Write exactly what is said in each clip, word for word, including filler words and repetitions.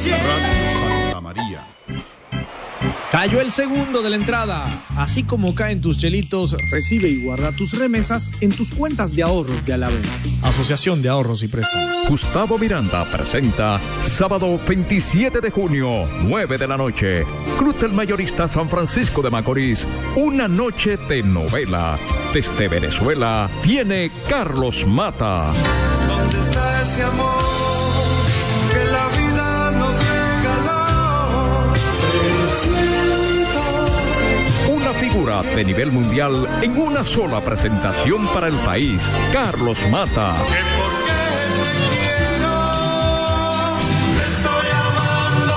Radio Santa María. Cayó el segundo de la entrada. Así como caen tus chelitos, recibe y guarda tus remesas en tus cuentas de ahorros de Alavés. Asociación de Ahorros y Préstamos. Gustavo Miranda presenta sábado veintisiete de junio, nueve de la noche. Cruz del Mayorista San Francisco de Macorís. Una noche de novela. Desde Venezuela viene Carlos Mata. ¿Dónde está ese amor que la vida nos regaló? Una figura de nivel mundial en una sola presentación para el país. Carlos Mata. Que porque te quiero, te estoy amando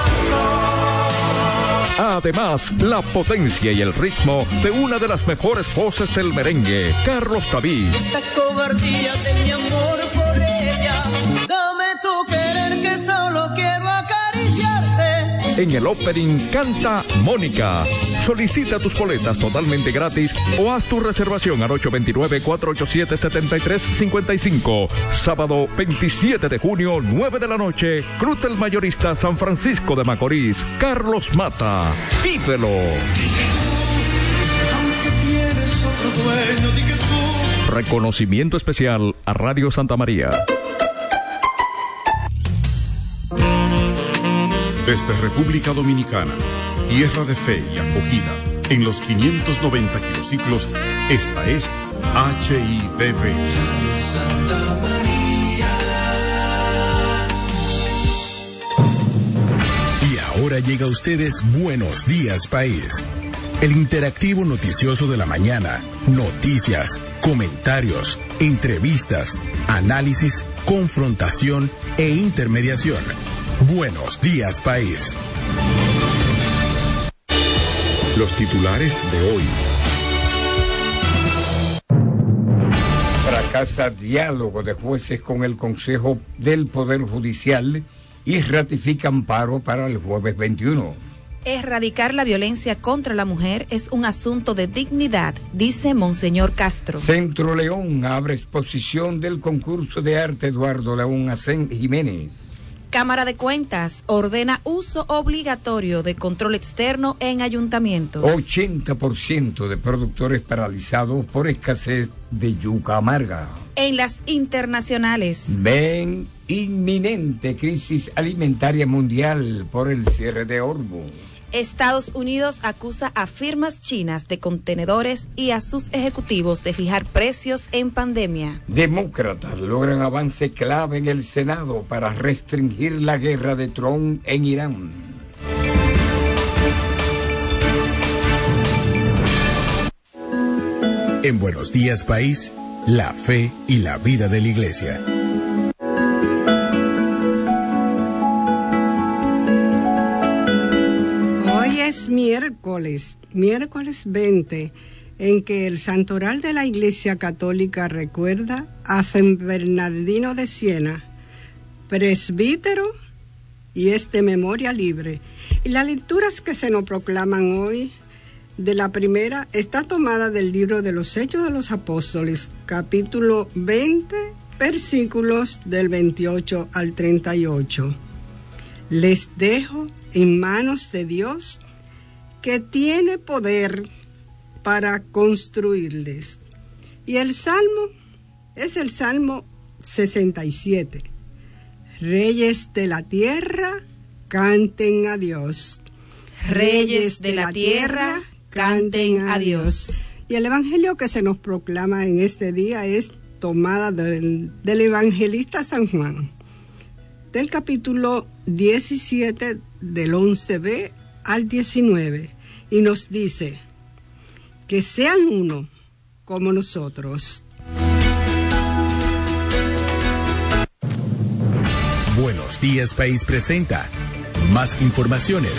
tanto. Además, la potencia y el ritmo de una de las mejores voces del merengue, Carlos David. Esta cobardía de mi amor por ella, dame tu querer que solo quiero acariciarte. En el opening canta Mónica. Solicita tus boletas totalmente gratis o haz tu reservación al ocho dos nueve, cuatro ocho siete, siete tres cinco cinco. Sábado veintisiete de junio, nueve de la noche, Cruz del Mayorista San Francisco de Macorís. Carlos Mata. Vívelo. Aunque tienes otro dueño, di que tú. Reconocimiento especial a Radio Santa María. Desde República Dominicana, tierra de fe y acogida, en los quinientos noventa kilociclos, esta es H I D V. Y ahora llega a ustedes Buenos Días País, el interactivo noticioso de la mañana. Noticias, comentarios, entrevistas, análisis, confrontación e intermediación. Buenos Días País. Los titulares de hoy. Fracasa diálogo de jueces con el Consejo del Poder Judicial y ratifica amparo para el jueves veintiuno. Erradicar la violencia contra la mujer es un asunto de dignidad, dice Monseñor Castro. Centro León abre exposición del concurso de arte Eduardo León Acén Jiménez. Cámara de Cuentas ordena uso obligatorio de control externo en ayuntamientos. ochenta por ciento de productores paralizados por escasez de yuca amarga. En las internacionales. Ven inminente crisis alimentaria mundial por el cierre de Hormuz. Estados Unidos acusa a firmas chinas de contenedores y a sus ejecutivos de fijar precios en pandemia. Demócratas logran avance clave en el Senado para restringir la guerra de Trump en Irán. En Buenos Días País, la fe y la vida de la Iglesia. Es miércoles, miércoles veinte, en que el santoral de la Iglesia Católica recuerda a San Bernardino de Siena, presbítero, y es de memoria libre. Y las lecturas que se nos proclaman hoy, de la primera, está tomada del libro de los Hechos de los Apóstoles, capítulo veinte, versículos del veintiocho al treinta y ocho. Les dejo en manos de Dios, que tiene poder para construirles. Y el salmo es el Salmo sesenta y siete. Reyes de la tierra, canten a Dios. Reyes de la tierra, canten a Dios. Y el evangelio que se nos proclama en este día es tomada del, del evangelista San Juan, del capítulo diecisiete, del once b al diecinueve, y nos dice: que sean uno como nosotros. Buenos Días País presenta más informaciones.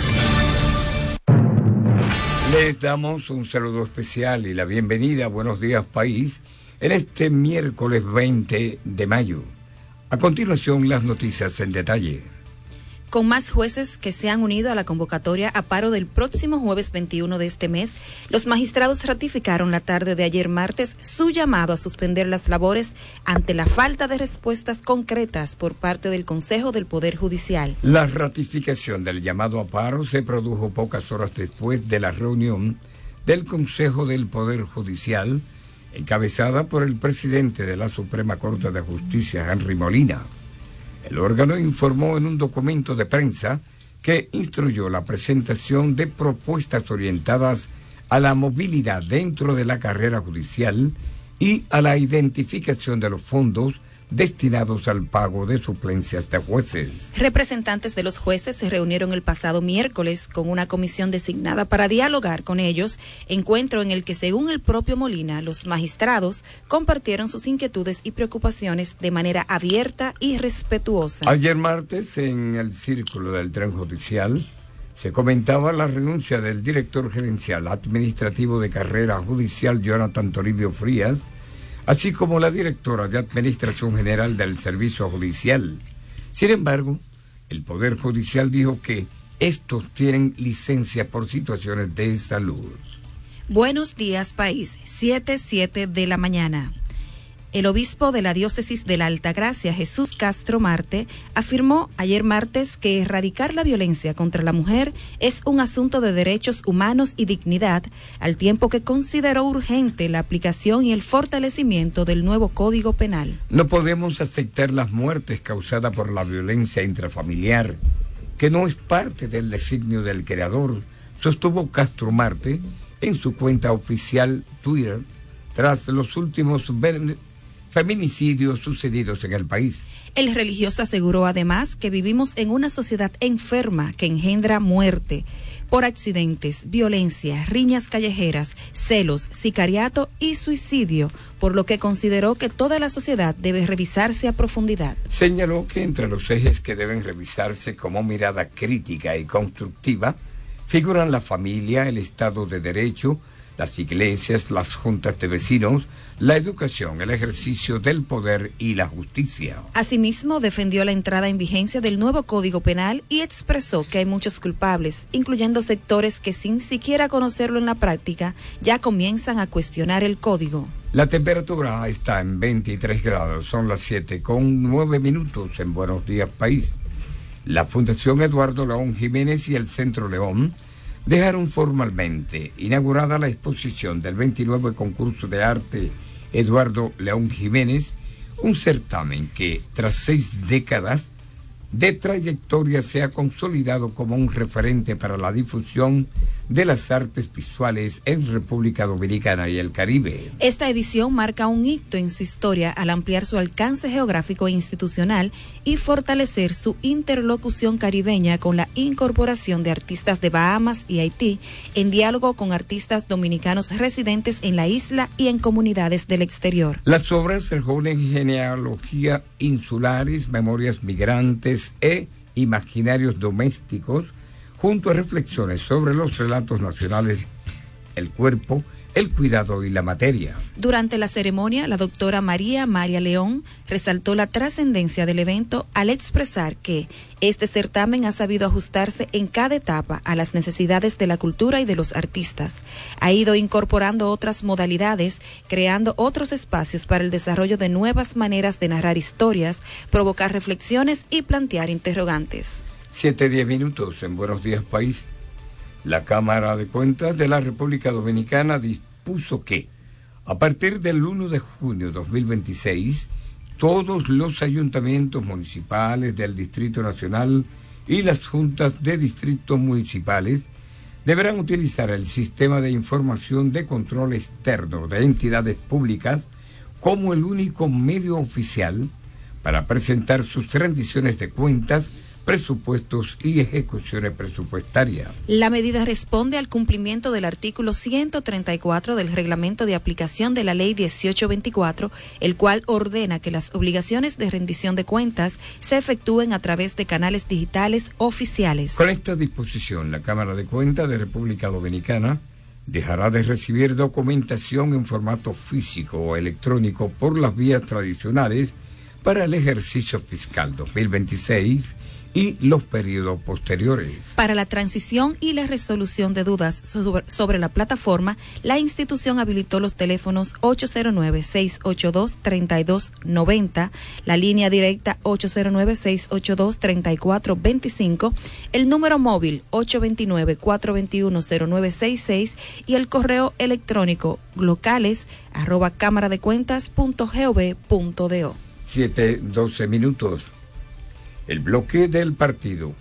Les damos un saludo especial y la bienvenida a Buenos Días País en este miércoles veinte de mayo. A continuación, las noticias en detalle. Con más jueces que se han unido a la convocatoria a paro del próximo jueves veintiuno de este mes, los magistrados ratificaron la tarde de ayer martes su llamado a suspender las labores ante la falta de respuestas concretas por parte del Consejo del Poder Judicial. La ratificación del llamado a paro se produjo pocas horas después de la reunión del Consejo del Poder Judicial, encabezada por el presidente de la Suprema Corte de Justicia, Henry Molina. El órgano informó en un documento de prensa que instruyó la presentación de propuestas orientadas a la movilidad dentro de la carrera judicial y a la identificación de los fondos destinados al pago de suplencias de jueces. Representantes de los jueces se reunieron el pasado miércoles con una comisión designada para dialogar con ellos, encuentro en el que, según el propio Molina, los magistrados compartieron sus inquietudes y preocupaciones de manera abierta y respetuosa. Ayer martes, en el Círculo del Tren Judicial, se comentaba la renuncia del director gerencial administrativo de carrera judicial, Jonathan Toribio Frías, así como la directora de Administración General del Servicio Judicial. Sin embargo, el Poder Judicial dijo que estos tienen licencia por situaciones de salud. Buenos días, país. siete, siete de la mañana. El obispo de la diócesis de la Altagracia, Jesús Castro Marte, afirmó ayer martes que erradicar la violencia contra la mujer es un asunto de derechos humanos y dignidad, al tiempo que consideró urgente la aplicación y el fortalecimiento del nuevo Código Penal. No podemos aceptar las muertes causadas por la violencia intrafamiliar, que no es parte del designio del Creador, sostuvo Castro Marte en su cuenta oficial Twitter, tras los últimos feminicidios sucedidos en el país. El religioso aseguró además que vivimos en una sociedad enferma que engendra muerte por accidentes, violencia, riñas callejeras, celos, sicariato y suicidio, por lo que consideró que toda la sociedad debe revisarse a profundidad. Señaló que entre los ejes que deben revisarse como mirada crítica y constructiva figuran la familia, el Estado de Derecho, las iglesias, las juntas de vecinos, la educación, el ejercicio del poder y la justicia. Asimismo, defendió la entrada en vigencia del nuevo Código Penal y expresó que hay muchos culpables, incluyendo sectores que sin siquiera conocerlo en la práctica, ya comienzan a cuestionar el código. La temperatura está en veintitrés grados, son las siete con nueve minutos en Buenos Días País. La Fundación Eduardo León Jiménez y el Centro León dejaron formalmente inaugurada la exposición del veintinueve Concurso de Arte Eduardo León Jiménez, un certamen que, tras seis décadas de trayectoria, se ha consolidado como un referente para la difusión de las artes visuales en República Dominicana y el Caribe. Esta edición marca un hito en su historia al ampliar su alcance geográfico e institucional y fortalecer su interlocución caribeña con la incorporación de artistas de Bahamas y Haití en diálogo con artistas dominicanos residentes en la isla y en comunidades del exterior. Las obras reúnen genealogía insulares, memorias migrantes e imaginarios domésticos, junto a reflexiones sobre los relatos nacionales, el cuerpo, el cuidado y la materia. Durante la ceremonia, la doctora María María León resaltó la trascendencia del evento al expresar que este certamen ha sabido ajustarse en cada etapa a las necesidades de la cultura y de los artistas. Ha ido incorporando otras modalidades, creando otros espacios para el desarrollo de nuevas maneras de narrar historias, provocar reflexiones y plantear interrogantes. Siete, diez minutos en Buenos Días País. La Cámara de Cuentas de la República Dominicana dispuso que, a partir del primero de junio de dos mil veintiséis, todos los ayuntamientos municipales del Distrito Nacional y las juntas de distritos municipales deberán utilizar el sistema de información de control externo de entidades públicas como el único medio oficial para presentar sus rendiciones de cuentas, presupuestos y ejecuciones presupuestarias. La medida responde al cumplimiento del artículo ciento treinta y cuatro del reglamento de aplicación de la ley dieciocho veinticuatro, el cual ordena que las obligaciones de rendición de cuentas se efectúen a través de canales digitales oficiales. Con esta disposición, la Cámara de Cuentas de República Dominicana dejará de recibir documentación en formato físico o electrónico por las vías tradicionales para el ejercicio fiscal dos mil veintiséis y los periodos posteriores. Para la transición y la resolución de dudas sobre, sobre la plataforma, la institución habilitó los teléfonos ocho cero nueve, seis ocho dos, tres dos nueve cero, la línea directa ocho cero nueve, seis ocho dos, tres cuatro dos cinco, el número móvil ocho dos nueve, cuatro dos uno, cero nueve seis seis y el correo electrónico locales arroba cámara de cuentas punto gov punto do. siete doce minutos. El bloque del Partido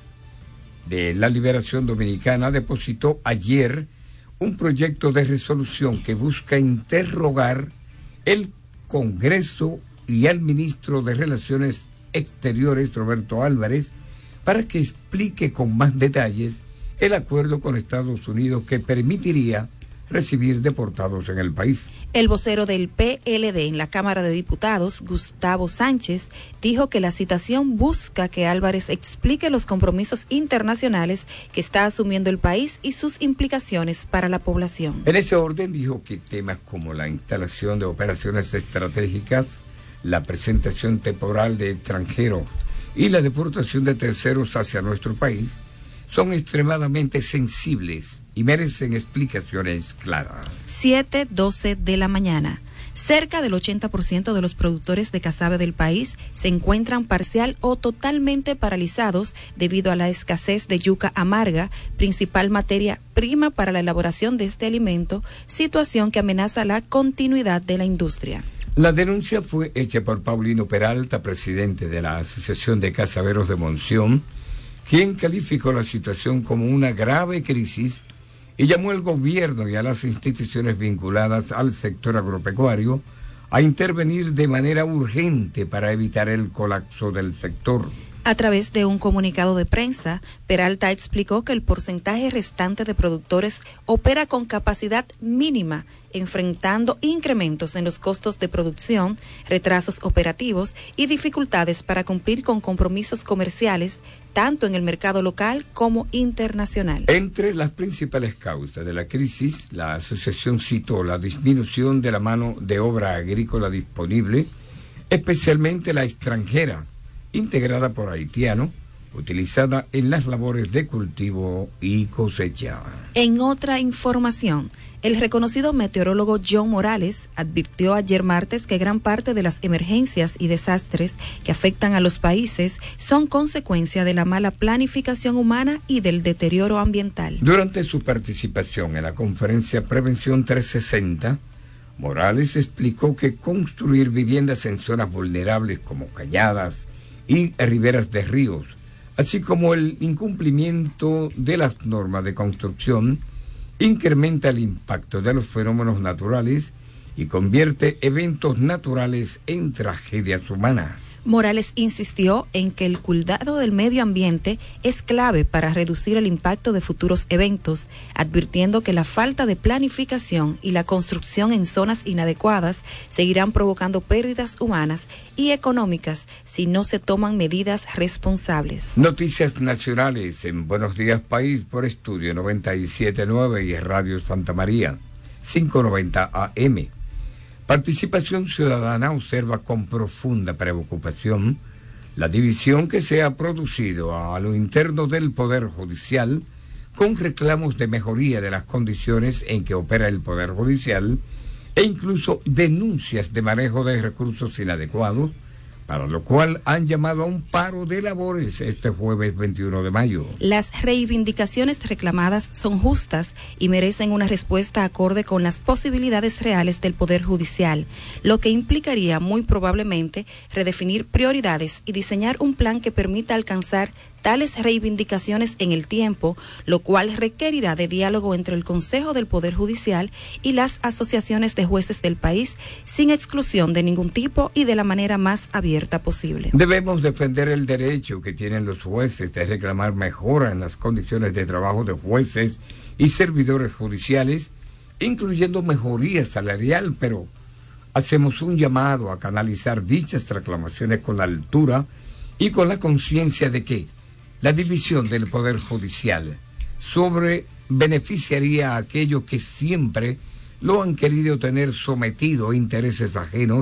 de la Liberación Dominicana depositó ayer un proyecto de resolución que busca interrogar el Congreso y al ministro de Relaciones Exteriores, Roberto Álvarez, para que explique con más detalles el acuerdo con Estados Unidos que permitiría recibir deportados en el país. El vocero del P L D en la Cámara de Diputados, Gustavo Sánchez, dijo que la citación busca que Álvarez explique los compromisos internacionales que está asumiendo el país y sus implicaciones para la población. En ese orden dijo que temas como la instalación de operaciones estratégicas, la presentación temporal de extranjeros y la deportación de terceros hacia nuestro país son extremadamente sensibles y merecen explicaciones claras. siete doce de la mañana. Cerca del ochenta por ciento de los productores de casabe del país se encuentran parcial o totalmente paralizados debido a la escasez de yuca amarga, principal materia prima para la elaboración de este alimento, situación que amenaza la continuidad de la industria. La denuncia fue hecha por Paulino Peralta, presidente de la Asociación de Casaberos de Monción, quien calificó la situación como una grave crisis y llamó al gobierno y a las instituciones vinculadas al sector agropecuario a intervenir de manera urgente para evitar el colapso del sector. A través de un comunicado de prensa, Peralta explicó que el porcentaje restante de productores opera con capacidad mínima, enfrentando incrementos en los costos de producción, retrasos operativos y dificultades para cumplir con compromisos comerciales, tanto en el mercado local como internacional. Entre las principales causas de la crisis, la asociación citó la disminución de la mano de obra agrícola disponible, especialmente la extranjera, integrada por haitianos, utilizada en las labores de cultivo y cosecha. En otra información, el reconocido meteorólogo John Morales advirtió ayer martes que gran parte de las emergencias y desastres que afectan a los países son consecuencia de la mala planificación humana y del deterioro ambiental. Durante su participación en la conferencia Prevención trescientos sesenta, Morales explicó que construir viviendas en zonas vulnerables como cañadas y riberas de ríos, así como el incumplimiento de las normas de construcción, incrementa el impacto de los fenómenos naturales y convierte eventos naturales en tragedias humanas. Morales insistió en que el cuidado del medio ambiente es clave para reducir el impacto de futuros eventos, advirtiendo que la falta de planificación y la construcción en zonas inadecuadas seguirán provocando pérdidas humanas y económicas si no se toman medidas responsables. Noticias nacionales en Buenos Días País por Estudio noventa y siete punto nueve y Radio Santa María, quinientos noventa A M. Participación Ciudadana observa con profunda preocupación la división que se ha producido a lo interno del Poder Judicial con reclamos de mejoría de las condiciones en que opera el Poder Judicial e incluso denuncias de manejo de recursos inadecuados, para lo cual han llamado a un paro de labores este jueves veintiuno de mayo. Las reivindicaciones reclamadas son justas y merecen una respuesta acorde con las posibilidades reales del Poder Judicial, lo que implicaría muy probablemente redefinir prioridades y diseñar un plan que permita alcanzar tales reivindicaciones en el tiempo, lo cual requerirá de diálogo entre el Consejo del Poder Judicial y las asociaciones de jueces del país, sin exclusión de ningún tipo y de la manera más abierta posible. Debemos defender el derecho que tienen los jueces de reclamar mejora en las condiciones de trabajo de jueces y servidores judiciales, incluyendo mejoría salarial, pero hacemos un llamado a canalizar dichas reclamaciones con la altura y con la conciencia de que la división del Poder Judicial sobre beneficiaría a aquellos que siempre lo han querido tener sometido a intereses ajenos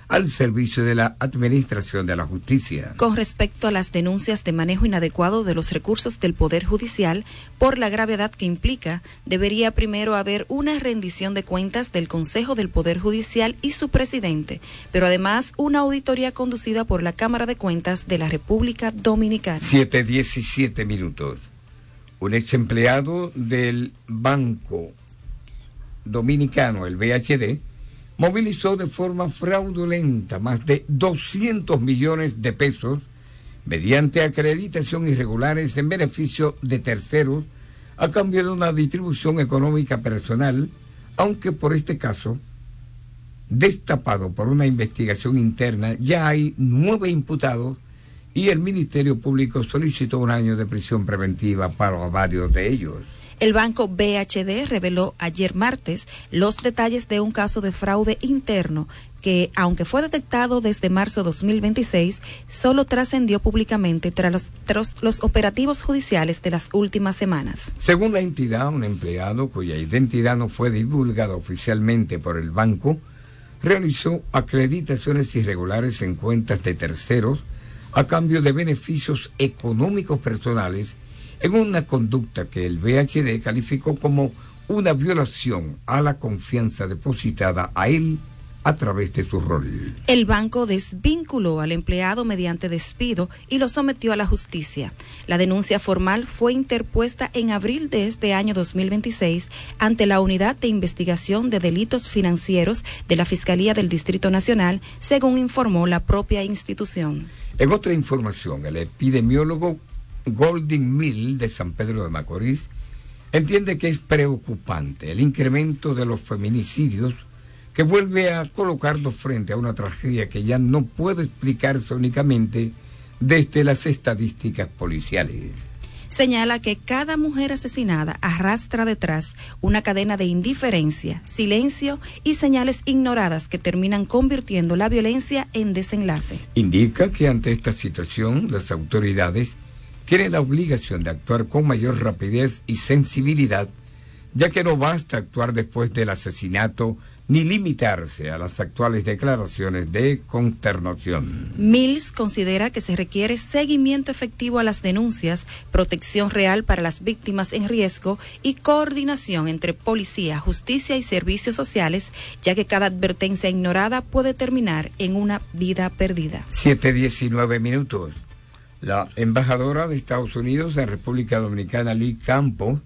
al servicio de la administración de la justicia. Con respecto a las denuncias de manejo inadecuado de los recursos del Poder Judicial, por la gravedad que implica, debería primero haber una rendición de cuentas del Consejo del Poder Judicial y su presidente, pero además una auditoría conducida por la Cámara de Cuentas de la República Dominicana. siete diecisiete minutos. Un ex empleado del Banco Dominicano, el B H D, movilizó de forma fraudulenta más de doscientos millones de pesos mediante acreditación irregulares en beneficio de terceros a cambio de una distribución económica personal, aunque por este caso, destapado por una investigación interna, ya hay nueve imputados y el Ministerio Público solicitó un año de prisión preventiva para varios de ellos. El banco B H D reveló ayer martes los detalles de un caso de fraude interno que, aunque fue detectado desde marzo de dos mil veintiséis, solo trascendió públicamente tras los, tras los operativos judiciales de las últimas semanas. Según la entidad, un empleado cuya identidad no fue divulgada oficialmente por el banco realizó acreditaciones irregulares en cuentas de terceros a cambio de beneficios económicos personales en una conducta que el B H D calificó como una violación a la confianza depositada a él a través de su rol. El banco desvinculó al empleado mediante despido y lo sometió a la justicia. La denuncia formal fue interpuesta en abril de este año dos mil veintiséis ante la Unidad de Investigación de Delitos Financieros de la Fiscalía del Distrito Nacional, según informó la propia institución. En otra información, el epidemiólogo Golden Mill de San Pedro de Macorís entiende que es preocupante el incremento de los feminicidios que vuelve a colocarnos frente a una tragedia que ya no puede explicarse únicamente desde las estadísticas policiales. Señala que cada mujer asesinada arrastra detrás una cadena de indiferencia, silencio y señales ignoradas que terminan convirtiendo la violencia en desenlace. Indica que ante esta situación las autoridades tienen la obligación de actuar con mayor rapidez y sensibilidad, ya que no basta actuar después del asesinato ni limitarse a las actuales declaraciones de consternación. Mills considera que se requiere seguimiento efectivo a las denuncias, protección real para las víctimas en riesgo y coordinación entre policía, justicia y servicios sociales, ya que cada advertencia ignorada puede terminar en una vida perdida. siete diecinueve minutos. La embajadora de Estados Unidos en República Dominicana, Lee Campos,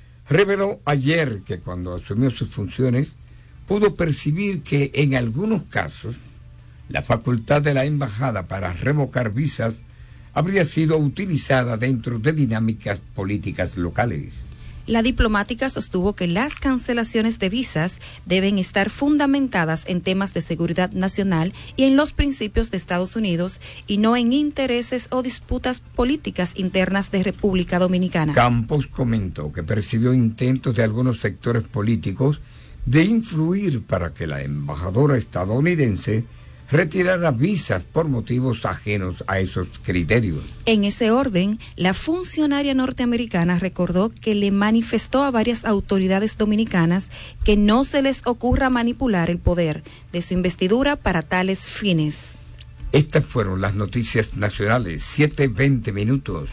reveló ayer que cuando asumió sus funciones pudo percibir que en algunos casos la facultad de la embajada para revocar visas habría sido utilizada dentro de dinámicas políticas locales. La diplomática sostuvo que las cancelaciones de visas deben estar fundamentadas en temas de seguridad nacional y en los principios de Estados Unidos y no en intereses o disputas políticas internas de República Dominicana. Campos comentó que percibió intentos de algunos sectores políticos de influir para que la embajadora estadounidense retirara visas por motivos ajenos a esos criterios. En ese orden, la funcionaria norteamericana recordó que le manifestó a varias autoridades dominicanas que no se les ocurra manipular el poder de su investidura para tales fines. Estas fueron las noticias nacionales, siete veinte minutos.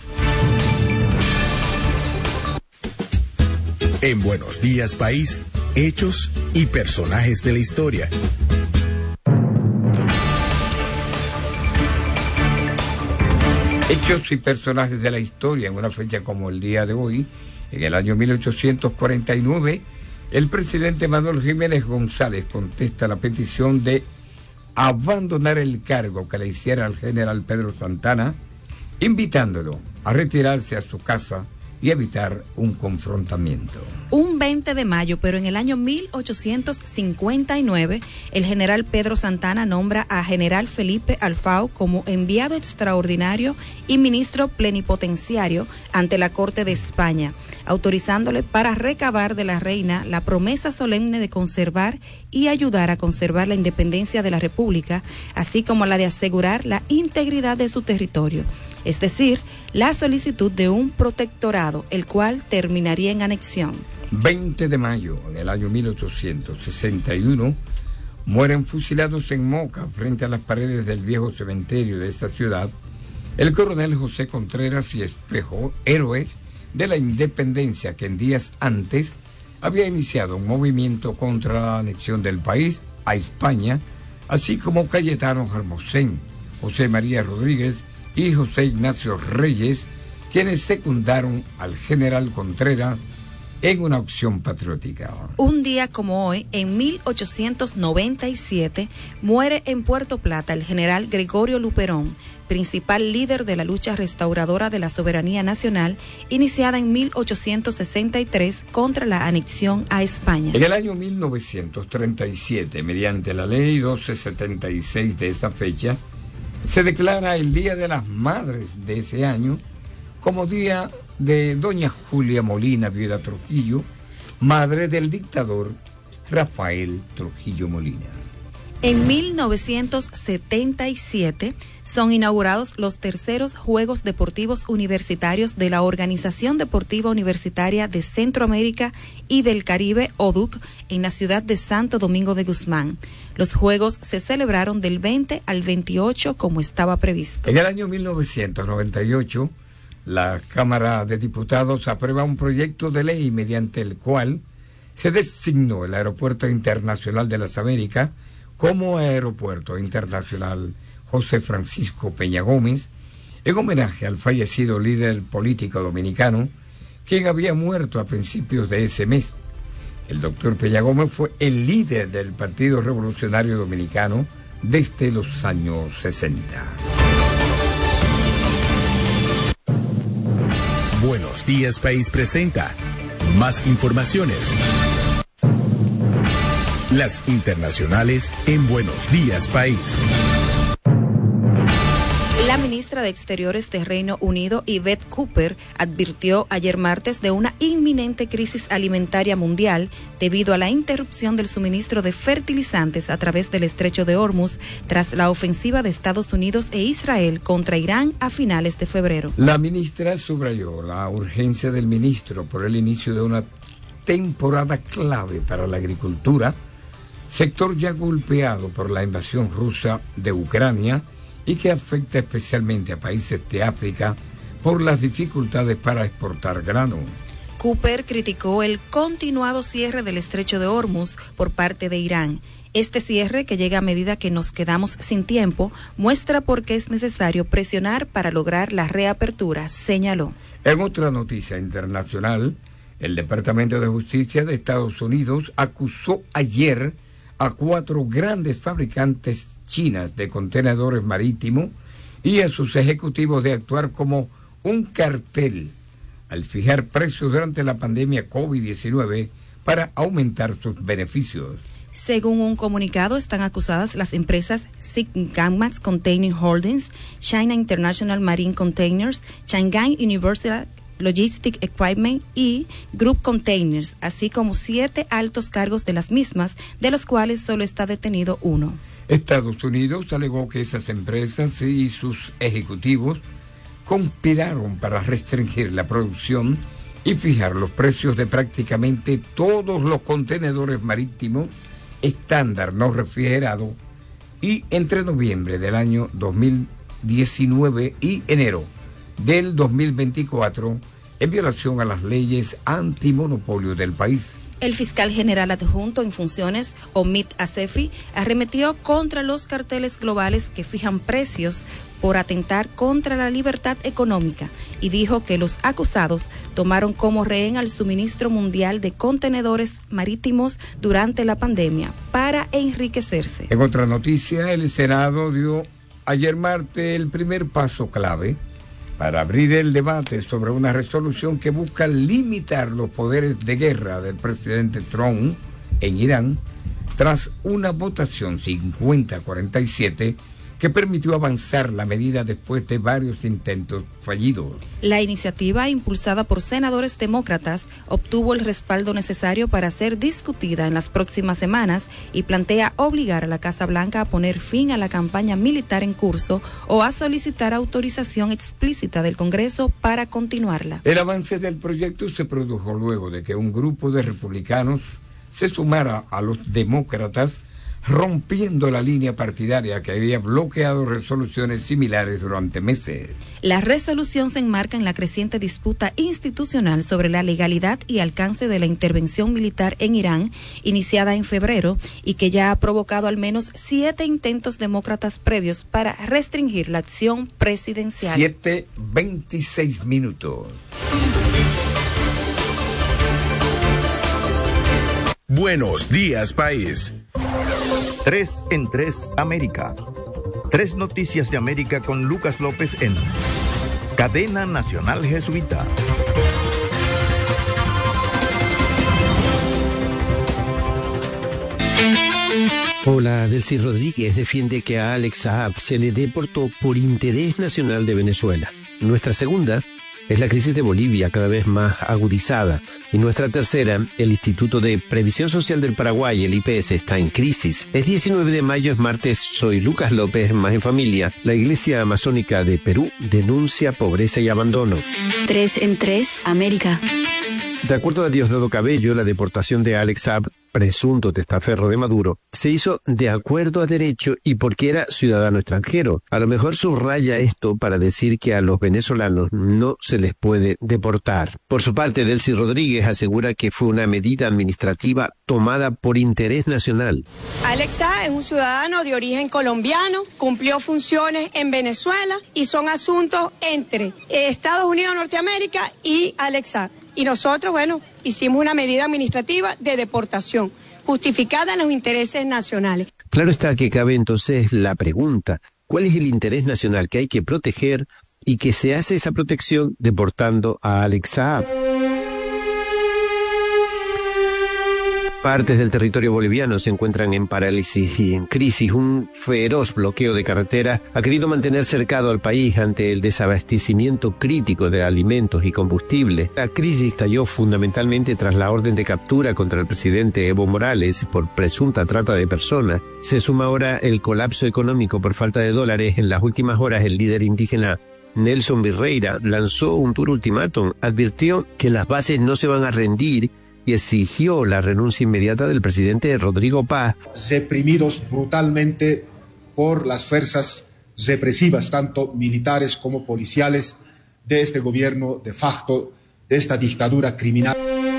En Buenos Días País, hechos y personajes de la historia. Hechos y personajes de la historia. En una fecha como el día de hoy, en el año mil ochocientos cuarenta y nueve, el presidente Manuel Jiménez González contesta la petición de abandonar el cargo que le hiciera al general Pedro Santana, invitándolo a retirarse a su casa y evitar un confrontamiento. Un veinte de mayo, pero en el año mil ochocientos cincuenta y nueve, el general Pedro Santana nombra a general Felipe Alfao como enviado extraordinario y ministro plenipotenciario ante la Corte de España, autorizándole para recabar de la reina la promesa solemne de conservar y ayudar a conservar la independencia de la República, así como la de asegurar la integridad de su territorio. Es decir, la solicitud de un protectorado, el cual terminaría en anexión. veinte de mayo, en el año mil ochocientos sesenta y uno, mueren fusilados en Moca, frente a las paredes del viejo cementerio de esta ciudad, el coronel José Contreras y Espejo, héroe de la independencia que en días antes había iniciado un movimiento contra la anexión del país a España, así como Cayetano Hermosén, José María Rodríguez y José Ignacio Reyes, quienes secundaron al general Contreras en una acción patriótica. Un día como hoy, en mil ochocientos noventa y siete, muere en Puerto Plata el general Gregorio Luperón, principal líder de la lucha restauradora de la soberanía nacional, iniciada en mil ochocientos sesenta y tres contra la anexión a España. En el año mil novecientos treinta y siete, mediante la ley doce setenta y seis de esa fecha, se declara el Día de las Madres de ese año como día de doña Julia Molina Viuda Trujillo, madre del dictador Rafael Trujillo Molina. En mil novecientos setenta y siete son inaugurados los terceros Juegos Deportivos Universitarios de la Organización Deportiva Universitaria de Centroamérica y del Caribe, O D U C, en la ciudad de Santo Domingo de Guzmán. Los Juegos se celebraron del veinte al veintiocho como estaba previsto. En el año mil novecientos noventa y ocho, la Cámara de Diputados aprueba un proyecto de ley mediante el cual se designó el Aeropuerto Internacional de las Américas como Aeropuerto Internacional José Francisco Peña Gómez, en homenaje al fallecido líder político dominicano, quien había muerto a principios de ese mes. El doctor Peña Gómez fue el líder del Partido Revolucionario Dominicano desde los años sesenta. Buenos Días País presenta más informaciones. Las internacionales en Buenos Días País. La ministra de Exteriores de Reino Unido, Yvette Cooper, advirtió ayer martes de una inminente crisis alimentaria mundial debido a la interrupción del suministro de fertilizantes a través del estrecho de Hormuz tras la ofensiva de Estados Unidos e Israel contra Irán a finales de febrero. La ministra subrayó la urgencia del ministro por el inicio de una temporada clave para la agricultura, sector ya golpeado por la invasión rusa de Ucrania y que afecta especialmente a países de África por las dificultades para exportar grano. Cooper criticó el continuado cierre del estrecho de Hormuz por parte de Irán. Este cierre, que llega a medida que nos quedamos sin tiempo, muestra por qué es necesario presionar para lograr la reapertura, señaló. En otra noticia internacional, el Departamento de Justicia de Estados Unidos acusó ayer a cuatro grandes fabricantes chinas de contenedores marítimos y a sus ejecutivos de actuar como un cartel al fijar precios durante la pandemia COVID diecinueve para aumentar sus beneficios. Según un comunicado, están acusadas las empresas Sigmax Container Holdings, China International Marine Containers, Shanghai Universal Logistic Equipment y Group Containers, así como siete altos cargos de las mismas, de los cuales solo está detenido uno. Estados Unidos alegó que esas empresas y sus ejecutivos conspiraron para restringir la producción y fijar los precios de prácticamente todos los contenedores marítimos estándar no refrigerado y entre noviembre del año dos mil diecinueve y enero del dos mil veinticuatro en violación a las leyes antimonopolio del país. El fiscal general adjunto en funciones, Omid Asefi, arremetió contra los carteles globales que fijan precios por atentar contra la libertad económica y dijo que los acusados tomaron como rehén al suministro mundial de contenedores marítimos durante la pandemia para enriquecerse. En otra noticia, el Senado dio ayer martes el primer paso clave para abrir el debate sobre una resolución que busca limitar los poderes de guerra del presidente Trump en Irán tras una votación cincuenta a cuarenta y siete que permitió avanzar la medida después de varios intentos fallidos. La iniciativa, impulsada por senadores demócratas, obtuvo el respaldo necesario para ser discutida en las próximas semanas y plantea obligar a la Casa Blanca a poner fin a la campaña militar en curso o a solicitar autorización explícita del Congreso para continuarla. El avance del proyecto se produjo luego de que un grupo de republicanos se sumara a los demócratas rompiendo la línea partidaria que había bloqueado resoluciones similares durante meses. La resolución se enmarca en la creciente disputa institucional sobre la legalidad y alcance de la intervención militar en Irán, iniciada en febrero, y que ya ha provocado al menos siete intentos demócratas previos para restringir la acción presidencial. siete veintiséis minutos. Buenos días, país. Tres en Tres América. Tres noticias de América con Lucas López en Cadena Nacional Jesuita. Hola, Delcy Rodríguez defiende que a Alex Saab se le deportó por interés nacional de Venezuela. Nuestra segunda es la crisis de Bolivia, cada vez más agudizada. Y nuestra tercera, el Instituto de Previsión Social del Paraguay, el I P S, está en crisis. Es diecinueve de mayo, es martes, soy Lucas López, más en familia. La Iglesia Amazónica de Perú denuncia pobreza y abandono. Tres en Tres América. De acuerdo a Diosdado Cabello, la deportación de Alex Saab, presunto testaferro de Maduro, se hizo de acuerdo a derecho y porque era ciudadano extranjero. A lo mejor subraya esto para decir que a los venezolanos no se les puede deportar. Por su parte, Delcy Rodríguez asegura que fue una medida administrativa tomada por interés nacional. Alex Saab es un ciudadano de origen colombiano, cumplió funciones en Venezuela y son asuntos entre Estados Unidos de Norteamérica y Alex Saab. Y nosotros, bueno, hicimos una medida administrativa de deportación, justificada en los intereses nacionales. Claro está que cabe entonces la pregunta, ¿cuál es el interés nacional que hay que proteger y que se hace esa protección deportando a Alex Saab? Partes del territorio boliviano se encuentran en parálisis y en crisis. Un feroz bloqueo de carreteras ha querido mantener cercado al país ante el desabastecimiento crítico de alimentos y combustibles. La crisis estalló fundamentalmente tras la orden de captura contra el presidente Evo Morales por presunta trata de personas. Se suma ahora el colapso económico por falta de dólares. En las últimas horas, el líder indígena Nelson Virreira lanzó un duro ultimátum. Advirtió que las bases no se van a rendir y exigió la renuncia inmediata del presidente Rodrigo Paz. Reprimidos brutalmente por las fuerzas represivas, tanto militares como policiales, de este gobierno de facto, de esta dictadura criminal.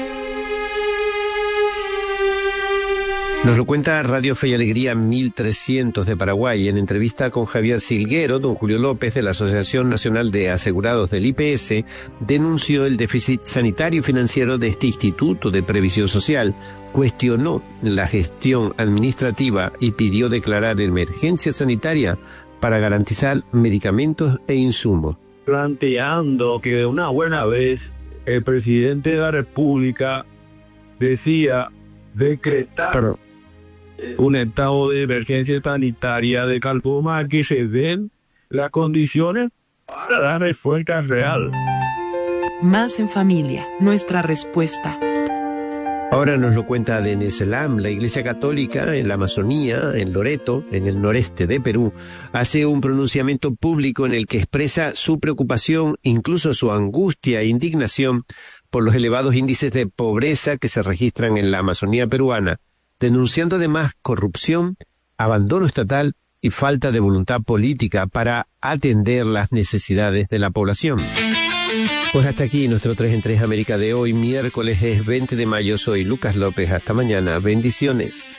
Nos lo cuenta Radio Fe y Alegría mil trescientos de Paraguay. En entrevista con Javier Silguero, don Julio López de la Asociación Nacional de Asegurados del I P S denunció el déficit sanitario y financiero de este Instituto de Previsión Social, cuestionó la gestión administrativa y pidió declarar emergencia sanitaria para garantizar medicamentos e insumos. Planteando que de una buena vez el presidente de la República decía decretar Pero, un estado de emergencia sanitaria de tal forma que se den las condiciones para dar respuesta real. Más en familia, nuestra respuesta. Ahora nos lo cuenta Deneselam, la Iglesia Católica en la Amazonía, en Loreto, en el noreste de Perú, hace un pronunciamiento público en el que expresa su preocupación, incluso su angustia e indignación por los elevados índices de pobreza que se registran en la Amazonía peruana, denunciando además corrupción, abandono estatal y falta de voluntad política para atender las necesidades de la población. Pues hasta aquí nuestro tres en tres América de hoy, miércoles es veinte de mayo, soy Lucas López, hasta mañana, bendiciones.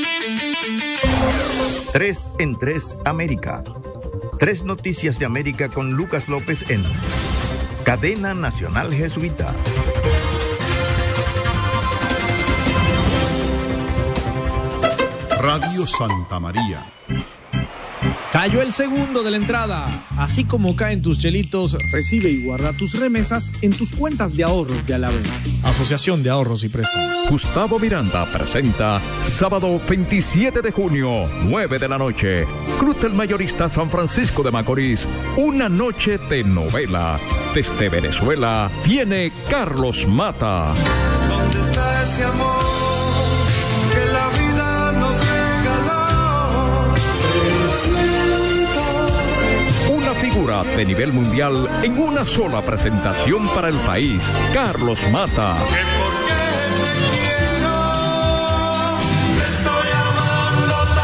Tres en Tres América. Tres noticias de América con Lucas López en Cadena Nacional Jesuita. Radio Santa María. Cayó el segundo de la entrada. Así como caen tus chelitos, recibe y guarda tus remesas en tus cuentas de ahorros de Alavés. Asociación de Ahorros y Préstamos. Gustavo Miranda presenta sábado veintisiete de junio, nueve de la noche. Cruz del Mayorista San Francisco de Macorís. Una noche de novela. Desde Venezuela viene Carlos Mata. ¿Dónde está ese amor que la vida nos regaló? Una figura de nivel mundial en una sola presentación para el país. Carlos Mata. Que porque te quiero, te estoy amando.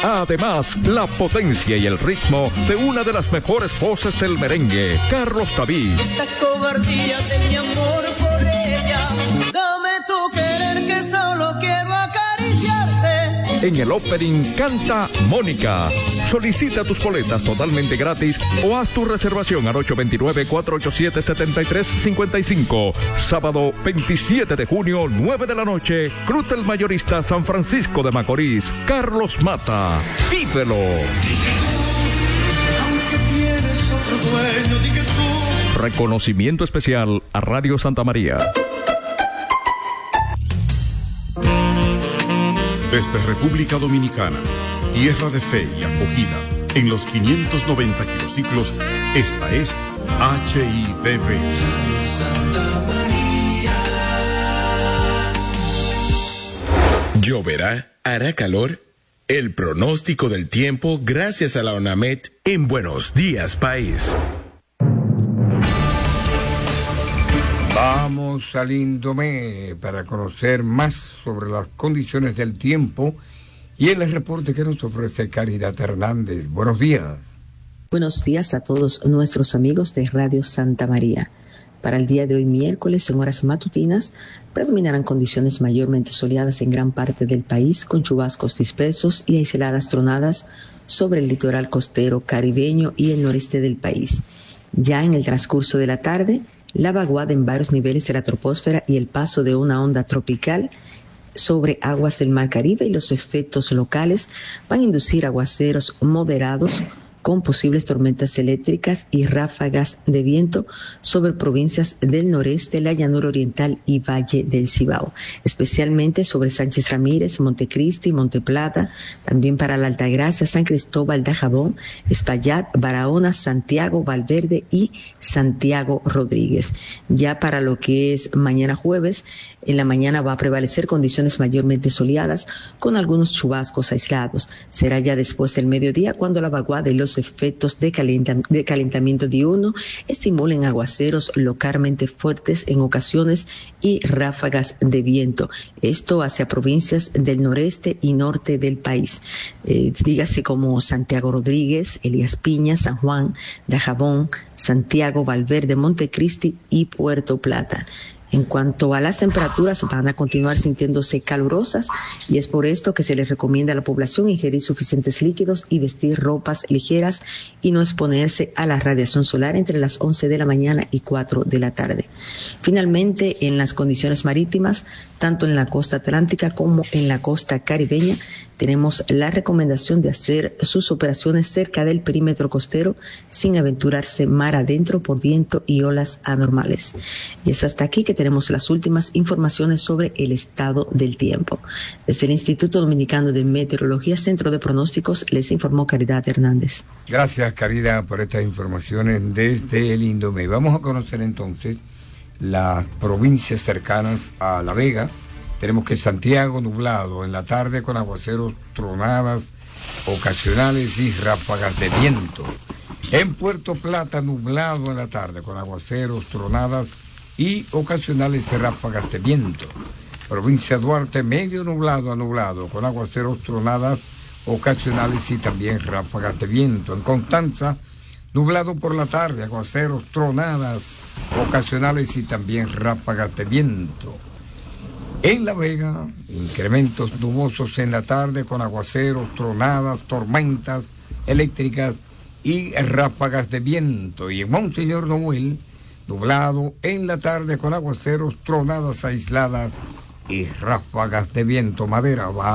Además, la potencia y el ritmo de una de las mejores voces del merengue, Carlos David. Esta cobardía de mi amor por ella, dame tu querer que solo quiero acariciarte. En el opening canta Mónica. Solicita tus boletas totalmente gratis o haz tu reservación al ocho dos nueve, cuatro ocho siete, siete tres cinco cinco. Sábado veintisiete de junio, nueve de la noche, Cruz del Mayorista, San Francisco de Macorís. Carlos Mata. Vívelo. Aunque tienes otro dueño, di que tú. Reconocimiento especial a Radio Santa María. Desde República Dominicana, tierra de fe y acogida, en los quinientos noventa kilociclos, esta es H I D V. Lloverá, hará calor. El pronóstico del tiempo gracias a la ONAMED en Buenos Días País. Vamos al Indomé para conocer más sobre las condiciones del tiempo y el reporte que nos ofrece Caridad Hernández. Buenos días. Buenos días a todos nuestros amigos de Radio Santa María. Para el día de hoy, miércoles, en horas matutinas, predominarán condiciones mayormente soleadas en gran parte del país, con chubascos dispersos y aisladas tronadas sobre el litoral costero caribeño y el noreste del país. Ya en el transcurso de la tarde, la vaguada en varios niveles de la troposfera y el paso de una onda tropical sobre aguas del Mar Caribe y los efectos locales van a inducir aguaceros moderados con posibles tormentas eléctricas y ráfagas de viento sobre provincias del noreste, la llanura oriental y Valle del Cibao, especialmente sobre Sánchez Ramírez, Montecristi, Monteplata, también para la Altagracia, San Cristóbal de Jabón, Espaillat, Barahona, Santiago, Valverde y Santiago Rodríguez. Ya para lo que es mañana jueves, en la mañana va a prevalecer condiciones mayormente soleadas con algunos chubascos aislados. Será ya después del mediodía cuando la vaguada y los efectos de, calenta, de calentamiento diurno estimulen aguaceros localmente fuertes en ocasiones y ráfagas de viento. Esto hacia provincias del noreste y norte del país. Eh, dígase como Santiago Rodríguez, Elías Piña, San Juan, Dajabón, Santiago, Valverde, Montecristi y Puerto Plata. En cuanto a las temperaturas, van a continuar sintiéndose calurosas y es por esto que se les recomienda a la población ingerir suficientes líquidos y vestir ropas ligeras y no exponerse a la radiación solar entre las once de la mañana y cuatro de la tarde. Finalmente, en las condiciones marítimas, tanto en la costa atlántica como en la costa caribeña, tenemos la recomendación de hacer sus operaciones cerca del perímetro costero sin aventurarse mar adentro por viento y olas anormales. Y es hasta aquí que tenemos las últimas informaciones sobre el estado del tiempo. Desde el Instituto Dominicano de Meteorología, Centro de Pronósticos, les informó Caridad Hernández. Gracias, Caridad, por estas informaciones desde el Indomé. Vamos a conocer entonces las provincias cercanas a La Vega. Tenemos que Santiago nublado en la tarde con aguaceros, tronadas ocasionales y ráfagas de viento. En Puerto Plata nublado en la tarde con aguaceros, tronadas y ocasionales ráfagas de viento. Provincia Duarte medio nublado a nublado con aguaceros, tronadas ocasionales y también ráfagas de viento. En Constanza nublado por la tarde, aguaceros, tronadas ocasionales y también ráfagas de viento. En La Vega, incrementos nubosos en la tarde con aguaceros, tronadas, tormentas eléctricas y ráfagas de viento. Y en Monseñor Noel, nublado en la tarde con aguaceros, tronadas aisladas y ráfagas de viento. Madera va